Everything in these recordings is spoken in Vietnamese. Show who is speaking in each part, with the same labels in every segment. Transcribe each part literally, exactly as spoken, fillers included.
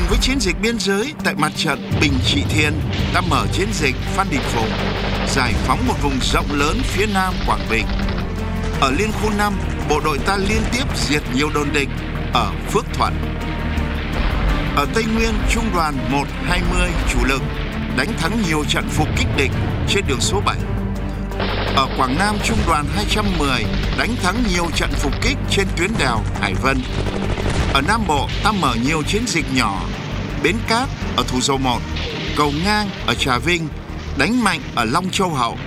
Speaker 1: với chiến dịch biên giới tại mặt trận Bình Trị Thiên, ta mở chiến dịch Phan Đình Phùng, giải phóng một vùng rộng lớn phía nam Quảng Bình. Ở Liên khu năm, bộ đội ta liên tiếp diệt nhiều đồn địch ở Phước Thuận. Ở Tây Nguyên, Trung đoàn một hai mươi chủ lực đánh thắng nhiều trận phục kích địch trên đường số bảy. Ở Quảng Nam, Trung đoàn hai trăm mười đánh thắng nhiều trận phục kích trên tuyến đèo Hải Vân. Ở Nam Bộ, ta mở nhiều chiến dịch nhỏ, Bến Cát ở Thủ Dầu Một, Cầu Ngang ở Trà Vinh, đánh mạnh ở Long Châu Hậu.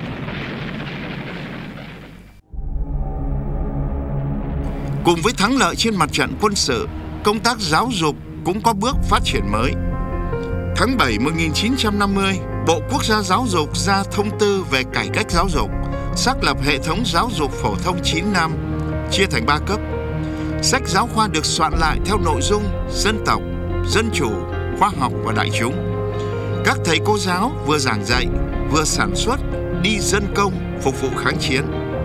Speaker 1: Cùng với thắng lợi trên mặt trận quân sự, công tác giáo dục cũng có bước phát triển mới. Tháng bảy năm một nghìn chín trăm năm mươi, Bộ Quốc gia Giáo dục ra thông tư về cải cách giáo dục, xác lập hệ thống giáo dục phổ thông chín năm, chia thành ba cấp. Sách giáo khoa được soạn lại theo nội dung dân tộc, dân chủ, khoa học và đại chúng. Các thầy cô giáo vừa giảng dạy, vừa sản xuất, đi dân công, phục vụ kháng chiến.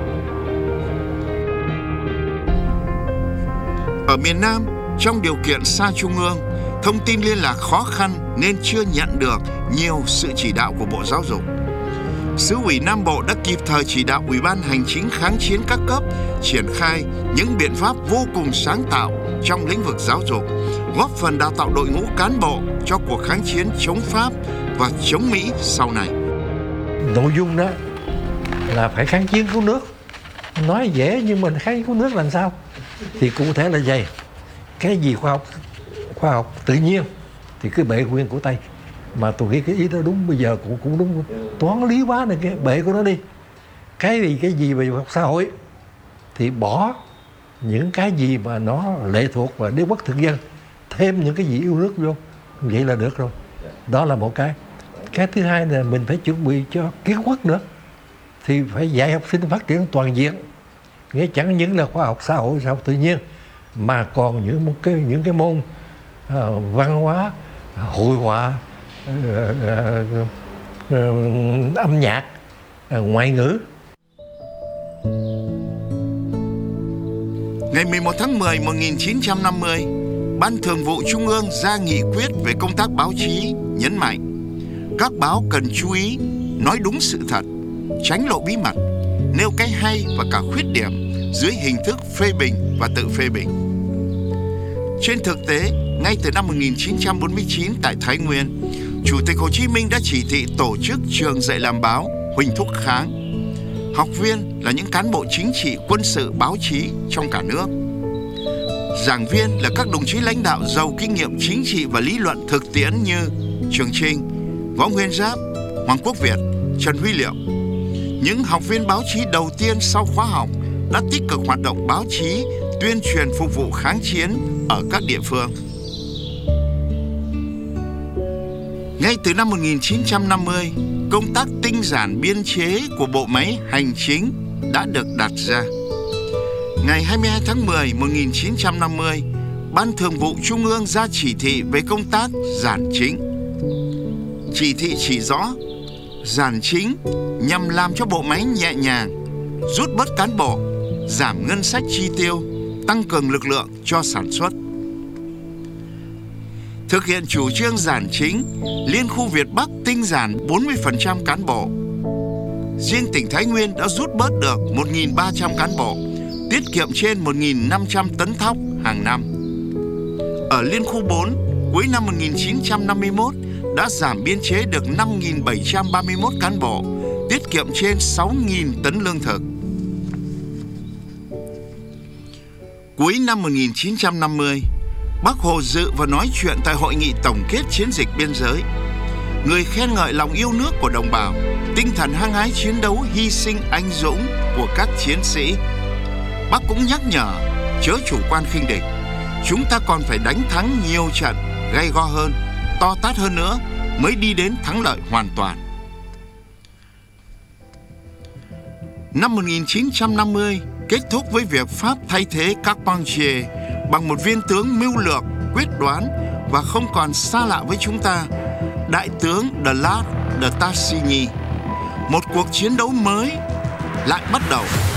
Speaker 1: Ở miền Nam, trong điều kiện xa Trung ương, thông tin liên lạc khó khăn nên chưa nhận được nhiều sự chỉ đạo của Bộ Giáo dục. Xứ ủy Nam Bộ đã kịp thời chỉ đạo Ủy ban Hành chính kháng chiến các cấp triển khai những biện pháp vô cùng sáng tạo trong lĩnh vực giáo dục, góp phần đào tạo đội ngũ cán bộ cho cuộc kháng chiến chống Pháp và chống Mỹ sau này.
Speaker 2: Nội dung đó là phải kháng chiến cứu nước. Nói dễ nhưng mình kháng chiến cứu nước làm sao? Thì cụ thể là vậy. Cái gì khoa học khoa học tự nhiên thì cứ bệ nguyên của Tây. Mà tôi nghĩ cái ý đó đúng, bây giờ cũng cũng đúng. Toán lý hóa này cái bệ của nó đi. Cái gì cái gì về học xã hội thì bỏ những cái gì mà nó lệ thuộc vào đế quốc thực dân, thêm những cái gì yêu nước vô, vậy là được rồi. Đó là một cái. Cái thứ hai là mình phải chuẩn bị cho kiến quốc nữa, thì phải dạy học sinh phát triển toàn diện, nghĩa chẳng những là khoa học xã hội, xã hội tự nhiên, mà còn những một cái những cái môn uh, văn hóa, hội họa, uh, uh, uh, âm nhạc, uh, ngoại ngữ.
Speaker 1: Ngày mười một tháng mười năm một nghìn chín trăm năm mươi, Ban Thường vụ Trung ương ra nghị quyết về công tác báo chí, nhấn mạnh các báo cần chú ý nói đúng sự thật, tránh lộ bí mật, nêu cái hay và cả khuyết điểm dưới hình thức phê bình và tự phê bình. Trên thực tế, ngay từ năm một nghìn chín trăm bốn mươi chín tại Thái Nguyên, Chủ tịch Hồ Chí Minh đã chỉ thị tổ chức trường dạy làm báo Huỳnh Thúc Kháng. Học viên là những cán bộ chính trị, quân sự, báo chí trong cả nước. Giảng viên là các đồng chí lãnh đạo giàu kinh nghiệm chính trị và lý luận thực tiễn như Trường Chinh, Võ Nguyên Giáp, Hoàng Quốc Việt, Trần Huy Liệu. Những học viên báo chí đầu tiên sau khóa học đã tích cực hoạt động báo chí, tuyên truyền phục vụ kháng chiến ở các địa phương. Ngay từ năm một nghìn chín trăm năm mươi, công tác tinh giản biên chế của bộ máy hành chính đã được đặt ra. Ngày hai mươi hai tháng mười năm một nghìn chín trăm năm mươi, Ban Thường vụ Trung ương ra chỉ thị về công tác giản chính. Chỉ thị chỉ rõ, giản chính nhằm làm cho bộ máy nhẹ nhàng, rút bớt cán bộ, giảm ngân sách chi tiêu, tăng cường lực lượng cho sản xuất. Thực hiện chủ trương giản chính, Liên khu Việt Bắc tinh giản bốn mươi phần trăm cán bộ. Riêng tỉnh Thái Nguyên đã rút bớt được một nghìn ba trăm cán bộ, tiết kiệm trên một nghìn năm trăm tấn thóc hàng năm. Ở Liên khu bốn, cuối năm một nghìn chín trăm năm mươi mốt đã giảm biên chế được năm nghìn bảy trăm ba mươi mốt cán bộ, tiết kiệm trên sáu nghìn tấn lương thực. Cuối năm một nghìn chín trăm năm mươi, Bác Hồ dự và nói chuyện tại hội nghị tổng kết chiến dịch biên giới. Người khen ngợi lòng yêu nước của đồng bào, tinh thần hăng hái chiến đấu, hy sinh anh dũng của các chiến sĩ. Bác cũng nhắc nhở chớ chủ quan khinh địch, chúng ta còn phải đánh thắng nhiều trận gay go hơn, to tát hơn nữa mới đi đến thắng lợi hoàn toàn. Năm một nghìn chín trăm năm mươi kết thúc với việc Pháp thay thế Carpentier bằng một viên tướng mưu lược, quyết đoán và không còn xa lạ với chúng ta, Đại tướng de Laet de Tassigny. Một cuộc chiến đấu mới lại bắt đầu.